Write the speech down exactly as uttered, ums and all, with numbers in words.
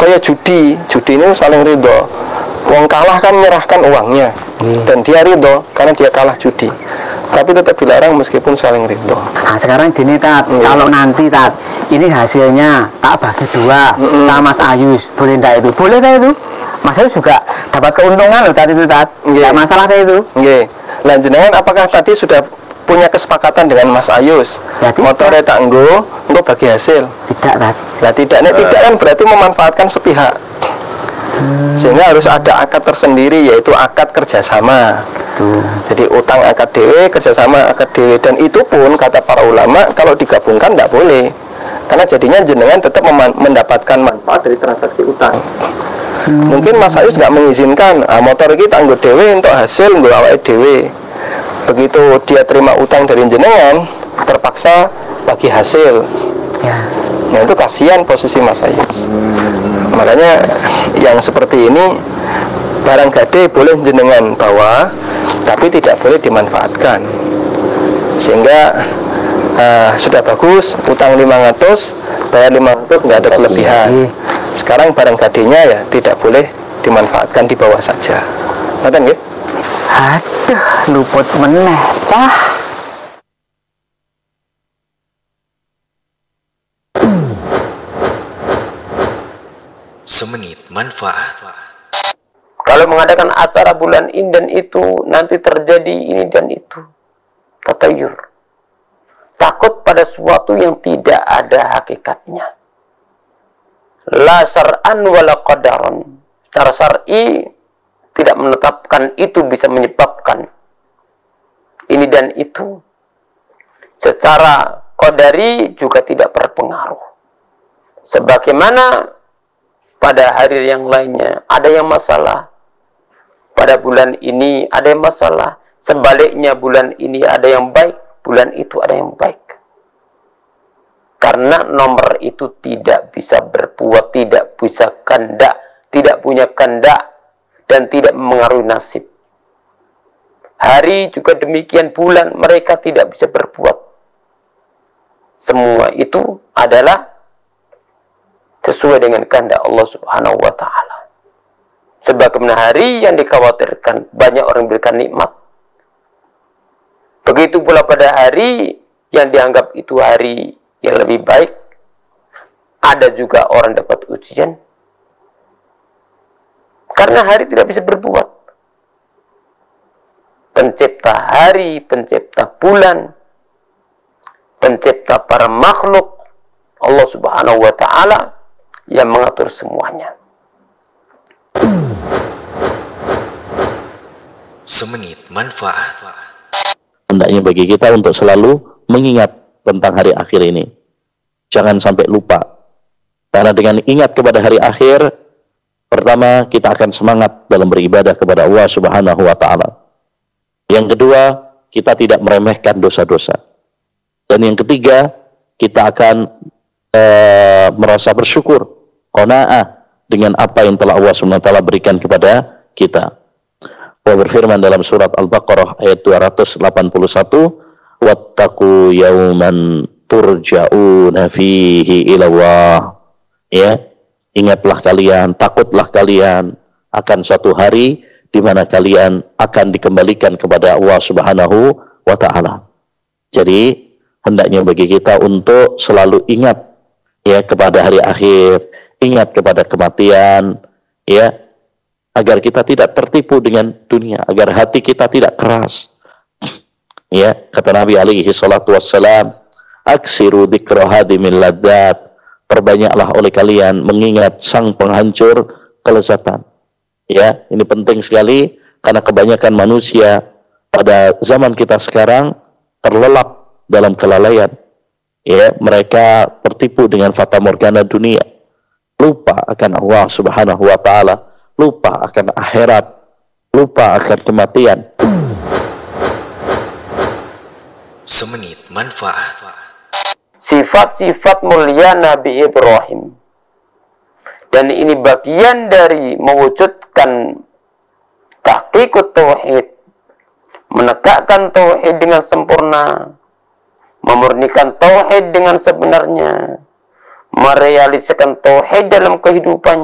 Kayak judi, judi ini saling ridho. Wong kalah kan menyerahkan uangnya, hmm. dan dia ridho karena dia kalah judi. Tapi tetap dilarang meskipun saling ridho. Nah sekarang gini Tat, hmm. kalau nanti Tat, ini hasilnya tak bagi dua hmm. sama Mas Ayus, boleh enggak itu? Boleh enggak itu? Mas Ayus juga dapat keuntungan loh Tat itu Tat, enggak masalah kayak itu. Nggih. Lah jenengan apakah tadi sudah punya kesepakatan dengan Mas Ayus? Ya, motornya tak nggo, engko bagi hasil. Tidak Tat. Lah tidak, nek tidak kan berarti memanfaatkan sepihak. Hmm. Sehingga harus ada akad tersendiri, yaitu akad kerjasama. Betul. Jadi utang akad dewe, kerjasama akad dewe, dan itu pun kata para ulama kalau digabungkan tidak boleh, karena jadinya jenengan tetap mendapatkan manfaat dari transaksi utang. Hmm. Mungkin Mas Ayus nggak mengizinkan, ah, motor ini tangguh dewe untuk hasil nggak awake dewe. Begitu dia terima utang dari jenengan, terpaksa bagi hasil. Ya. Nah itu kasihan posisi Mas Ayus. Hmm. Makanya yang seperti ini barang gade boleh jenengan bawa, tapi tidak boleh dimanfaatkan. Sehingga uh, sudah bagus, utang lima ratus, bayar lima ratus, nggak ada kelebihan. Sekarang barang gadenya ya tidak boleh dimanfaatkan, di bawah saja. Ngerti nggih? Aduh, luput meneh, cah. Semenit manfaat. Kalau mengadakan acara bulan ini dan itu, nanti terjadi ini dan itu. Tatayur. Takut pada sesuatu yang tidak ada hakikatnya. La syar'an wala qadaran. Secara syar'i tidak menetapkan itu bisa menyebabkan ini dan itu. Secara qadari juga tidak berpengaruh. Sebagaimana pada hari yang lainnya ada yang masalah, pada bulan ini ada yang masalah, sebaliknya bulan ini ada yang baik, bulan itu ada yang baik. Karena nomor itu tidak bisa berbuat, tidak bisa kehendak, tidak punya kehendak, dan tidak mengaruhi nasib. Hari juga demikian, bulan mereka tidak bisa berbuat. Semua itu adalah sesuai dengan kehendak Allah Subhanahu wa ta'ala. Sebagaimana hari yang dikhawatirkan banyak orang berikan nikmat, begitu pula pada hari yang dianggap itu hari yang lebih baik, ada juga orang dapat ujian karena hari tidak bisa berbuat. Pencipta hari, pencipta bulan, pencipta para makhluk, Allah Subhanahu wa ta'ala yang mengatur semuanya. Semenit manfaat. Hendaknya bagi kita untuk selalu mengingat tentang hari akhir ini. Jangan sampai lupa. Karena dengan ingat kepada hari akhir, pertama kita akan semangat dalam beribadah kepada Allah Subhanahu wa ta'ala. Yang kedua, kita tidak meremehkan dosa-dosa. Dan yang ketiga, kita akan uh, merasa bersyukur, qanaah dengan apa yang telah Allah subhanahu wa taala berikan kepada kita. Allah berfirman dalam surat Al-Baqarah ayat dua ratus delapan puluh satu, wattaqu yawman turja'una fihi ila Allah. Ya, ingatlah kalian, takutlah kalian akan suatu hari di mana kalian akan dikembalikan kepada Allah Subhanahu wa taala. Jadi, hendaknya bagi kita untuk selalu ingat ya kepada hari akhir, ingat kepada kematian, ya, agar kita tidak tertipu dengan dunia, agar hati kita tidak keras. Ya, kata Nabi alaihi salatu wassalam, aksiru dzikra hadimil ladzat, perbanyaklah oleh kalian mengingat sang penghancur kelezatan. Ya, ini penting sekali karena kebanyakan manusia pada zaman kita sekarang terlelap dalam kelalaian. Ya, mereka tertipu dengan fata morgana dunia, lupa akan Allah Subhanahu wa taala, lupa akan akhirat, lupa akan kematian. Semenit manfaat. Sifat-sifat mulia Nabi Ibrahim, dan ini bagian dari mewujudkan tahqiqut tauhid, menegakkan tauhid dengan sempurna, memurnikan tauhid dengan sebenarnya, merealisasikan tauhid dalam kehidupan